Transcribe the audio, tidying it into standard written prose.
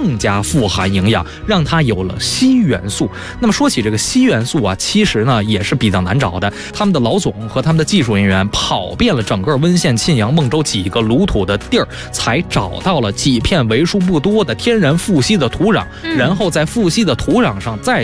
更加富含营养，让它有了硒元素。那么说起这个硒元素啊，其实呢也是比较难找的。他们的老总和他们的技术人员跑遍了整个温县、沁阳、孟州几个鲁土的地儿，才找到了几片为数不多的天然富硒的土壤，然后在富硒的土壤上再